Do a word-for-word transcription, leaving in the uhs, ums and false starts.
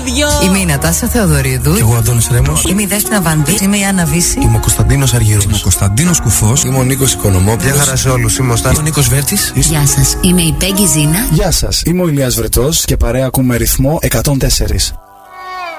ραδιό. Είμαι η Νατάσα Θεοδωρίδου. Και εγώ Αντώνης Ρέμος. Είμαι η Δέσποινα Βανδύ. Είμαι η Άννα Βύση. Είμαι ο Κωνσταντίνος Αργυρός. Είμαι ο Κωνσταντίνος Κουφός. Είμαι ο Νίκος Οικονομόπουλος. Γεια χαρά σε όλους. Είμαι ο Στάνης. Είμαι ο Νίκος Βέρτης. Γεια σας. Είμαι η Πέγγι Ζήνα. Γεια σας. Είμαι ο Ηλίας Βρετός και παρέα ακούμε ρυθμό εκατόν τέσσερα.